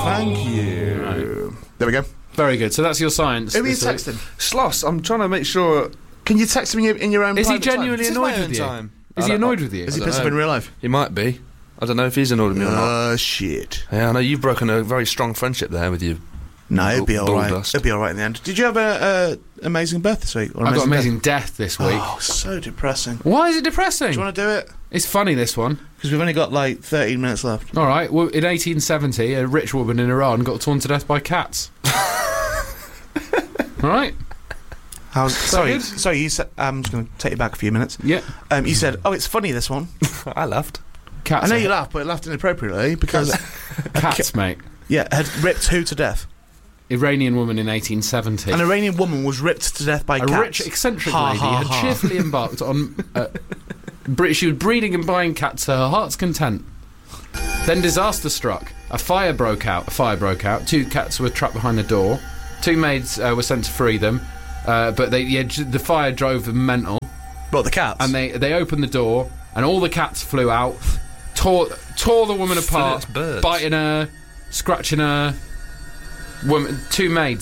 Thank you. Right. There we go. Very good. So that's your science. Who are you this week. texting? Sloss, I'm trying to make sure. Can you text him in your own Is he private time? genuinely This is annoyed my with own you? time. Is I he don't- annoyed with you? Is he I don't pissed off know. in real life? He might be. I don't know if he's annoyed with me or not. Shit. Yeah, I know you've broken a very strong friendship there with you. No, it'll be all right. Bulldust. It'll be all right in the end. Did you have a amazing birth this week? Or I've got amazing death? death this week. Oh, so depressing. Why is it depressing? Do you want to do it? It's funny, this one. Because we've only got like 13 minutes left. All right. Well, in 1870, a rich woman in Iran got torn to death by cats. All right. Sorry, good? you said, I'm just going to take you back a few minutes. Yeah. You said, oh, it's funny, this one. I laughed. Cats. I know you laughed, but you laughed inappropriately because, Cats, mate. yeah, had ripped who to death? Iranian woman in 1870. An Iranian woman was ripped to death by A cats. rich, eccentric Ha, lady ha, had ha. cheerfully embarked on... she was breeding and buying cats to her heart's content. Then disaster struck. A fire broke out. Two cats were trapped behind the door. Two maids were sent to free them. But the fire drove them mental. What, the cats? And they opened the door, and all the cats flew out, tore the woman apart, its birds. biting her, scratching her. Two women.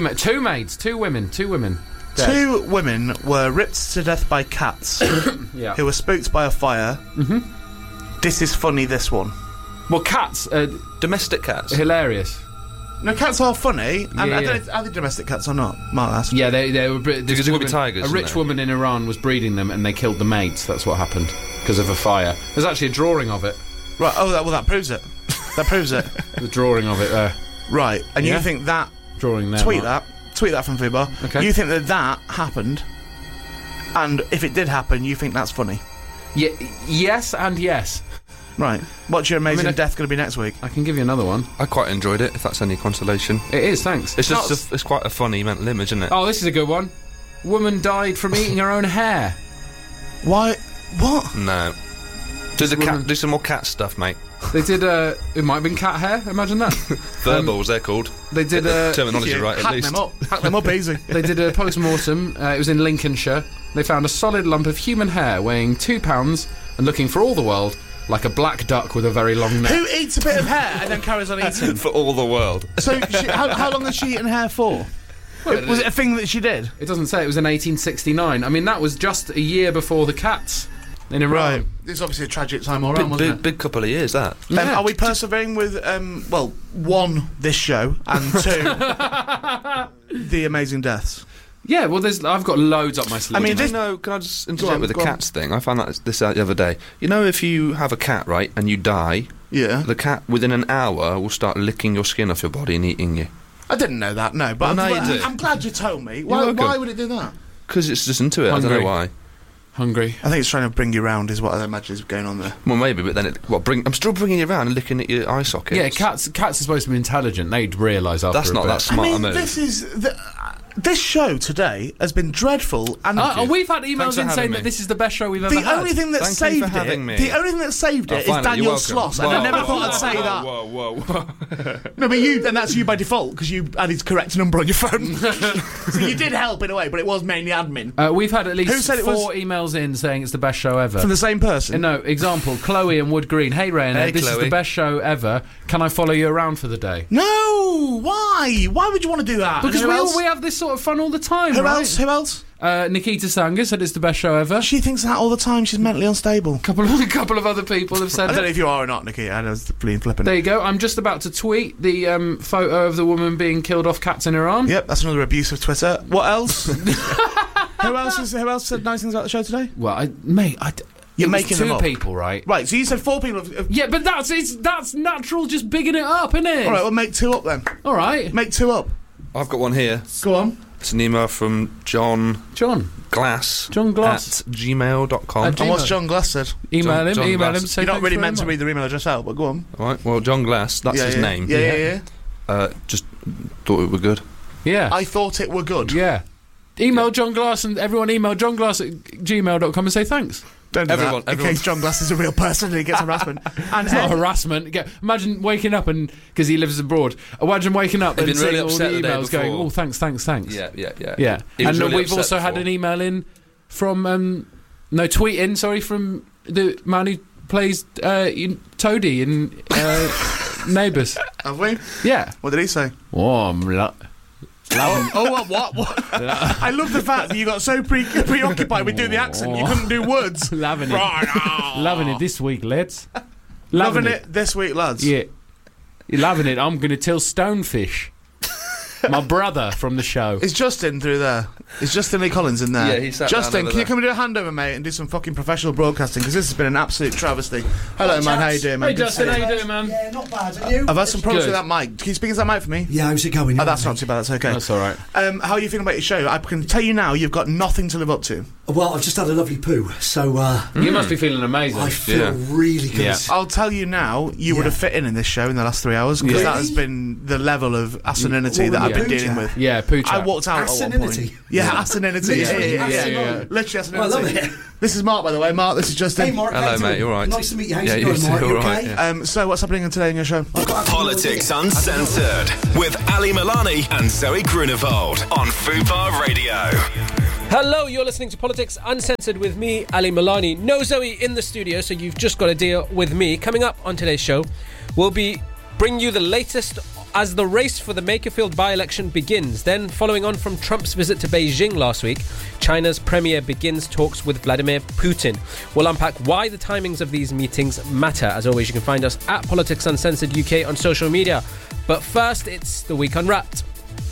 Dead. Two women were ripped to death by cats Yeah. who were spooked by a fire. Mm-hmm. This is funny, this one. Well, cats are Domestic cats. hilarious. No, cats are funny, and Yeah, I don't know, are they domestic cats or not? Might ask. Yeah, they were. Because it could be tigers, A isn't rich there? woman in Iran was breeding them, and they killed the maids. That's what happened because of a fire. There's actually a drawing of it. Right, that proves it. That proves it. The drawing of it there. Right, and Yeah. you think that... Drawing there. Tweet Mark. that from Fubar. Okay. You think that happened, and if it did happen, you think that's funny. Yes and yes. Right. What's your amazing I- death going to be next week? I can give you another one. I quite enjoyed it, if that's any consolation. It is, thanks. It's just it's quite a funny mental image, isn't it? Oh, this is a good one. Woman died from eating her own hair. Why? What? No. Do some more cat stuff, mate. They did, it might have been cat hair, imagine that. Verbals, they're called. They did, Terminology right, at Hack least. them up easy. they did a post-mortem, it was in Lincolnshire. They found a solid lump of human hair weighing 2 pounds and looking for all the world like a black duck with a very long neck. Who eats a bit of hair and then carries on eating? For all the world. So, how long has she eaten hair for? Was it a thing that she did? It doesn't say, it was in 1869. I mean, that was just a year before the cats in Iran. Right. It's obviously a tragic time all around, wasn't it? Big couple of years, that. Yeah. Are we persevering with, one, this show, and two, the amazing deaths? Yeah, well, I've got loads up my sleeve. I mean, Can this- I just interject with the go on. cats thing? I found this out the other day. You know, if you have a cat, right, and you die, Yeah. the cat within an hour will start licking your skin off your body and eating you. I didn't know that, no, but Well, now you do. I'm glad you told me. Why welcome. would it do that? Because it's just into it. I don't Hungry. know why. Hungry. I think it's trying to bring you round, is what I imagine is going on there. Well, maybe, but then I'm still bringing you around and licking at your eye sockets. Yeah, cats are supposed to be intelligent. They'd realise after That's a not bit. that smart. I mean, move. this show today has been dreadful, and We've had Thanks emails for in having saying me. that this is the best show we've ever the had. only thing that Thank you saved for having it, me. the only thing that saved it is finally, Daniel you're welcome. Sloss, and I never thought I'd say that. Whoa. No, but and that's you by default because you added the correct number on your phone. So you did help in a way, but it was mainly admin We've had at least Who said it 4 emails in saying it's the best show ever. from the same person. No, example, Chloe and Wood Green. Hey, Ray and Hey, Ed, this is Chloe. the best show ever. Can I follow you around for the day? No, why? Why would you want to do that? Because Who else? we have this sort of fun all the time, Who right? else? Who else? Nikita Sanger said it's the best show ever. She thinks that all the time. She's mentally unstable. A couple of other people have said I don't know it. if you are or not, Nikki. I was being flippant. There you go. I'm just about to tweet the photo of the woman being killed off cats in Iran. Yep, that's another abuse of Twitter. What else? Who else said nice things about the show today? Well, You're it was making them 2 up. people, right? Right, so you said 4 people. Yeah, but that's natural, just bigging it up, isn't it? All right, well, make 2 up then. All right. Make 2 up. I've got one here. Go on. It's an email from John John Glass. John Glass. At gmail.com. At And what's John Glass said? Email him. John Email Glass. him. Say You're not thanks really very meant to much. read their email address out, but go on. All right, well, John Glass, that's his name. Yeah. Just thought it were good. Yeah. I thought it were good. Yeah. Email John Glass and everyone email johnglass@gmail.com and say thanks. Don't do Everyone- that, in case John Glass is a real person and he gets harassment. And It's not harassment. Imagine waking up and because he lives abroad. Imagine waking up He'd and been really seeing all the upset the day emails going, before. "Oh, thanks." Yeah. Yeah. He was And really we've upset also had before. an email in from tweet in. Sorry, from the man who plays Toadie in neighbours. Have we? Yeah. What did he say? What? I love the fact that you got so preoccupied with doing the accent you couldn't do words. Loving it. Loving it this week, lads. Loving it this week, lads. Yeah. You're loving it. I'm going to tell Stonefish, my brother from the show. Is Justin through there? Is Justin Lee Collins in there? Yeah, he's sat Justin, down over can you there. come and do a handover, mate, and do some fucking professional broadcasting? Because this has been an absolute travesty. Hello, man. How you doing, man? Hey, Good to Justin, see how you doing, man? Yeah, not bad. And you? I've had some problems Good. with that mic. Can you speak into that mic for me? Yeah, how's it going? Oh, that's not too bad. That's okay. That's all right. How are you feeling about your show? I can tell you now, you've got nothing to live up to. Well, I've just had a lovely poo, so You must be feeling amazing. I feel really good. Yeah. I'll tell you now, you would have fit in this show in the last 3 hours because Yeah. that has been the level of asininity What that were I've you been doing, dealing Jack? with. Yeah, poo chat. I walked out at one point. Asininity? Yeah, asininity. Literally, Yeah. Literally asininity. I love it. This is Mark, by the way. Mark, this is Justin. Hey, Mark. Hello, how you mate, doing? you all right? Nice to meet you. How's Yeah, it you going, too, Mark? You all right, okay? yeah. So what's happening today on your show? I've got a Politics Uncensored with Ali Milani and Zoe Grunewald on Fubar Radio. Hello, you're listening to Politics Uncensored with me, Ali Milani. No Zoe in the studio, so you've just got to deal with me. Coming up on today's show, we'll be bringing you the latest as the race for the Makerfield by-election begins. Then, following on from Trump's visit to Beijing last week, China's premier begins talks with Vladimir Putin. We'll unpack why the timings of these meetings matter. As always, you can find us at Politics Uncensored UK on social media. But first, it's the Week Unwrapped.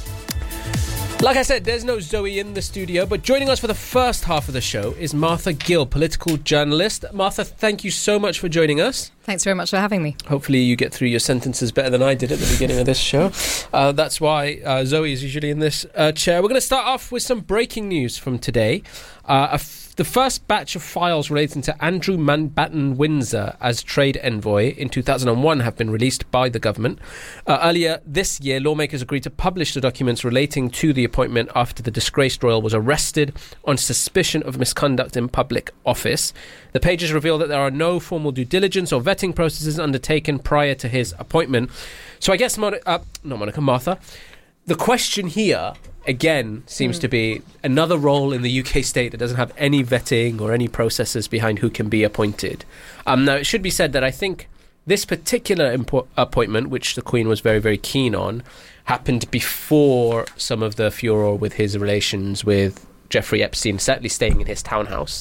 Like I said, there's no Zoe in the studio, but joining us for the first half of the show is Martha Gill, political journalist. Martha, thank you so much for joining us. Thanks very much for having me. Hopefully you get through your sentences better than I did at the beginning of this show. That's why Zoe is usually in this chair. We're going to start off with some breaking news from today. The first batch of files relating to Andrew Mountbatten Windsor as trade envoy in 2001 have been released by the government. Earlier this year, lawmakers agreed to publish the documents relating to the appointment after the disgraced royal was arrested on suspicion of misconduct in public office. The pages reveal that there are no formal due diligence or vetting processes undertaken prior to his appointment. So I guess, Martha, the question here, again, seems to be another role in the UK state that doesn't have any vetting or any processes behind who can be appointed. Now, it should be said that I think this particular appointment, which the Queen was very, very keen on, happened before some of the furor with his relations with Jeffrey Epstein, certainly staying in his townhouse.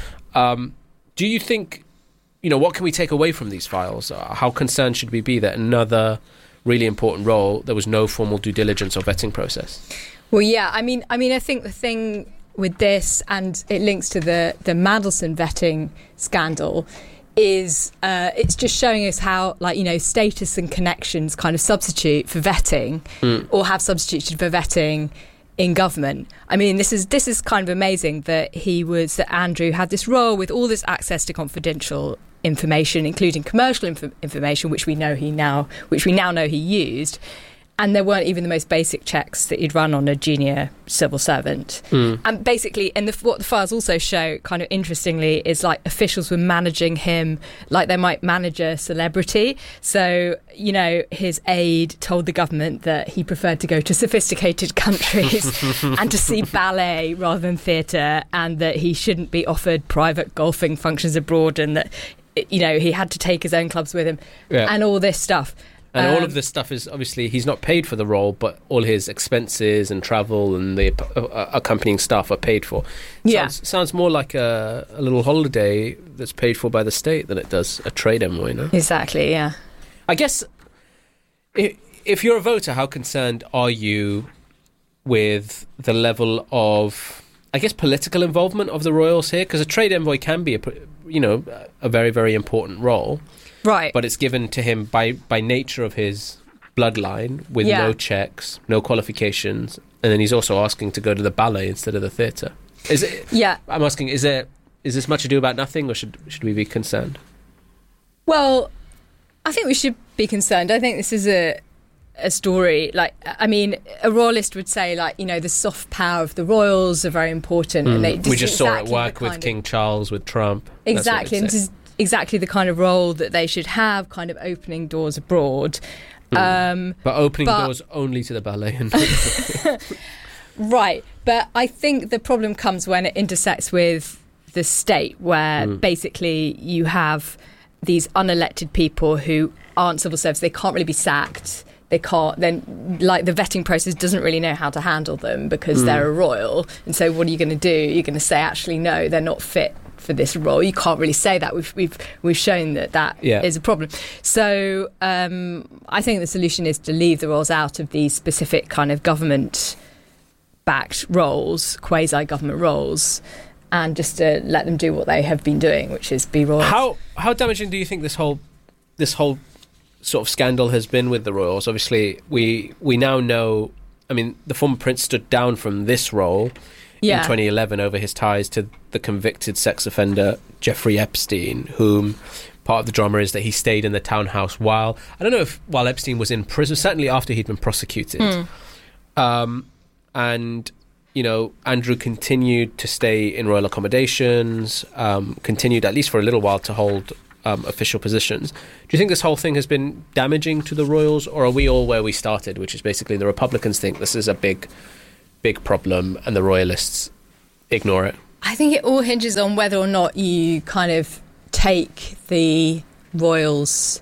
Do you think, what can we take away from these files? How concerned should we be that another really important role, there was no formal due diligence or vetting process? Well, yeah, I mean, I think the thing with this, and it links to the Mandelson vetting scandal, is it's just showing us how, status and connections kind of substitute for vetting, or have substituted for vetting in government. I mean, this is kind of amazing that Andrew had this role with all this access to confidential information, including commercial information, which we now know he used, and there weren't even the most basic checks that you'd run on a junior civil servant. And basically, what the files also show, kind of interestingly, is like officials were managing him like they might manage a celebrity. So, his aide told the government that he preferred to go to sophisticated countries and to see ballet rather than theatre, and that he shouldn't be offered private golfing functions abroad, and that he had to take his own clubs with him, and all this stuff. And all of this stuff is, obviously, he's not paid for the role, but all his expenses and travel and the accompanying staff are paid for. Sounds more like a little holiday that's paid for by the state than it does a trade envoy, no? Exactly, yeah. I guess, if you're a voter, how concerned are you with the level of, I guess, political involvement of the royals here? Because a trade envoy can be a very, very important role. Right. But it's given to him by nature of his bloodline, with no checks, no qualifications, and then he's also asking to go to the ballet instead of the theatre. Is it? Yeah. I'm asking, is this much ado about nothing, or should we be concerned? Well, I think we should be concerned. I think this is a story, a royalist would say, the soft power of the royals are very important. And we just saw it work with King Charles, with Trump. Exactly, and this is exactly the kind of role that they should have, kind of opening doors abroad. But opening doors only to the ballet. Right, but I think the problem comes when it intersects with the state, where basically you have these unelected people who aren't civil service, they can't really be sacked. They can't, then, like, the vetting process doesn't really know how to handle them because they're a royal. And so what are you going to do? You're going to say, actually, no, they're not fit for this role. You can't really say that. We've shown that is a problem. So I think the solution is to leave the royals out of these specific kind of government-backed roles, quasi-government roles, and just to let them do what they have been doing, which is be royals. How damaging do you think this whole sort of scandal has been with the royals? Obviously, we now know. I mean, the former prince stood down from this role in 2011 over his ties to the convicted sex offender Jeffrey Epstein, whom part of the drama is that he stayed in the townhouse while Epstein was in prison, certainly after he'd been prosecuted. And, you know, Andrew continued to stay in royal accommodations, continued at least for a little while to hold official positions. Do you think this whole thing has been damaging to the royals, or are we all where we started, which is basically the Republicans think this is a big problem and the royalists ignore it? I think it all hinges on whether or not you kind of take the royals'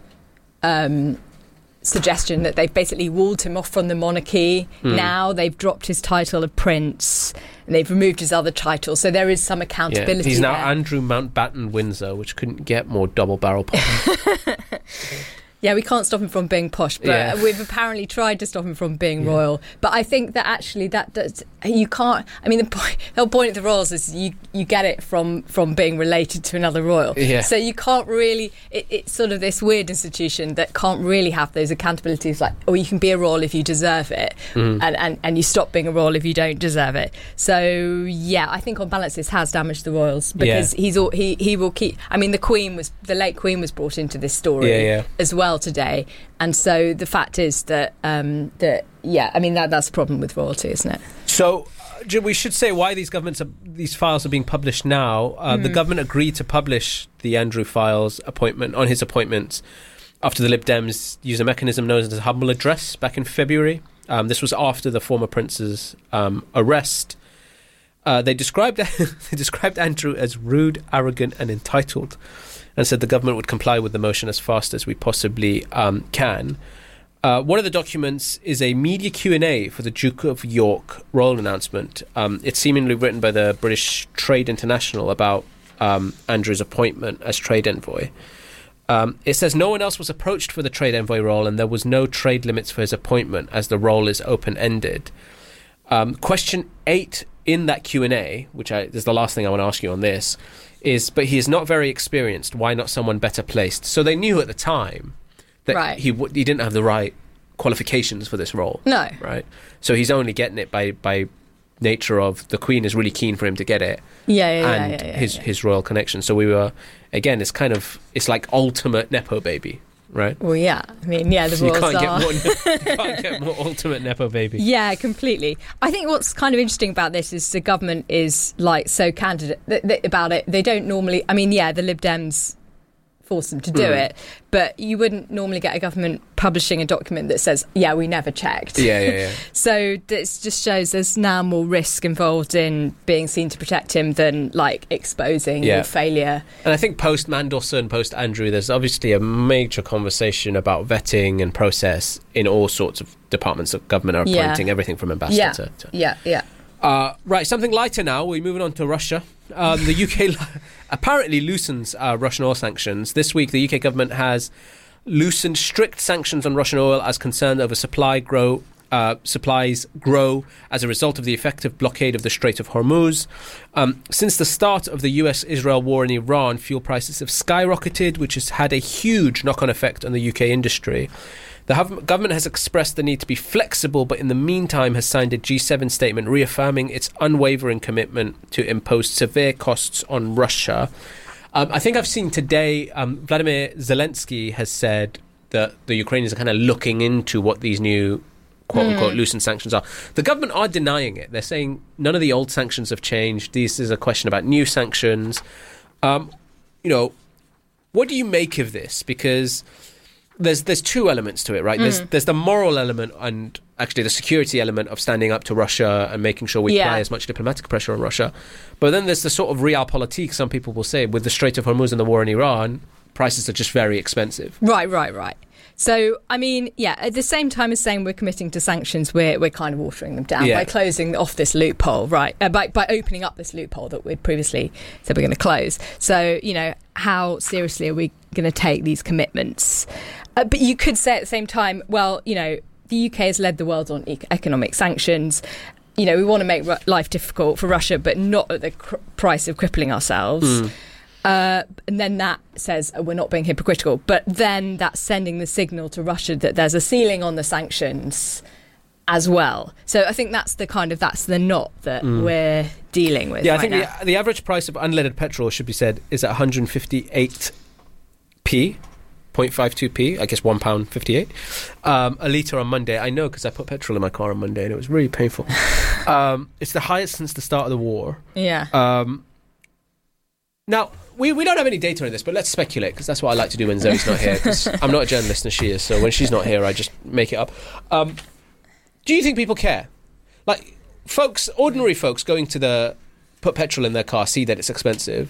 suggestion that they've basically walled him off from the monarchy. Now they've dropped his title of prince and they've removed his other title. So there is some accountability. He's now there. Andrew Mountbatten Windsor, which couldn't get more double-barrel pop. Yeah, we can't stop him from being posh, but we've apparently tried to stop him from being royal. But I think that actually you can't. I mean, the whole point of the royals is you get it from being related to another royal. Yeah. So you can't really. It's sort of this weird institution that can't really have those accountabilities. Like, you can be a royal if you deserve it, and you stop being a royal if you don't deserve it. So yeah, I think on balance this has damaged the royals because he will keep. I mean, the late Queen was brought into this story as well today, and so the fact is that that's a problem with royalty, isn't it? So we should say why these files are being published now. The government agreed to publish the Andrew files on his appointments after the Lib Dems used a mechanism known as a humble address back in February. This was after the former prince's arrest. They described Andrew as rude, arrogant and entitled, and said the government would comply with the motion as fast as we possibly can. One of the documents is a media Q&A for the Duke of York royal announcement. It's seemingly written by the British Trade International about Andrew's appointment as trade envoy. It says no one else was approached for the trade envoy role and there was no trade limits for his appointment as the role is open-ended. Question 8 in that Q&A, which is the last thing I want to ask you on this, is, but he is not very experienced. Why not someone better placed? So they knew at the time that he didn't have the right qualifications for this role. No. Right? So he's only getting it by nature of the Queen is really keen for him to get it. His royal connection. So we were, again, it's like ultimate Nepo baby. Right. Well, yeah. I mean, yeah, the royals you can't get more ultimate Nepo baby. Yeah, completely. I think what's kind of interesting about this is the government is like so candid about it. They don't normally. I mean, yeah, the Lib Dems force them to do it, but you wouldn't normally get a government publishing a document that says, "Yeah, we never checked." Yeah. So this just shows there's now more risk involved in being seen to protect him than like exposing your failure. And I think post Mandelson, post Andrew, there's obviously a major conversation about vetting and process in all sorts of departments of government are appointing everything from ambassador to. Right, something lighter now. We're moving on to Russia. The UK apparently loosens Russian oil sanctions. This week, the UK government has loosened strict sanctions on Russian oil as concern over supplies grow as a result of the effective blockade of the Strait of Hormuz. Since the start of the US-Israel war in Iran, fuel prices have skyrocketed, which has had a huge knock-on effect on the UK industry. The government has expressed the need to be flexible, but in the meantime has signed a G7 statement reaffirming its unwavering commitment to impose severe costs on Russia. I think I've seen today Vladimir Zelensky has said that the Ukrainians are kind of looking into what these new quote-unquote loosened sanctions are. The government are denying it. They're saying none of the old sanctions have changed. This is a question about new sanctions. What do you make of this? Because there's two elements to it, right? There's the moral element and actually the security element of standing up to Russia and making sure we apply as much diplomatic pressure on Russia. But then there's the sort of realpolitik, some people will say, with the Strait of Hormuz and the war in Iran, prices are just very expensive. Right. So, I mean, yeah, at the same time as saying we're committing to sanctions, we're kind of watering them down by closing off this loophole, right? By opening up this loophole that we'd previously said we're going to close. So, how seriously are we going to take these commitments? But you could say at the same time, well, the UK has led the world on economic sanctions. We want to make life difficult for Russia, but not at the price of crippling ourselves. And then that says we're not being hypocritical, but then that's sending the signal to Russia that there's a ceiling on the sanctions as well. So I think that's the knot that we're dealing with. Yeah, right I think now. the average price of unleaded petrol, should be said, is at 158p, 0.52p, I guess £1.58 a litre on Monday. I know because I put petrol in my car on Monday and it was really painful. It's the highest since the start of the war. Yeah. Now, we don't have any data on this, but let's speculate, because that's what I like to do when Zoe's not here, because I'm not a journalist and she is, so when she's not here, I just make it up. Do you think people care? Like, ordinary folks going to put petrol in their car, see that it's expensive,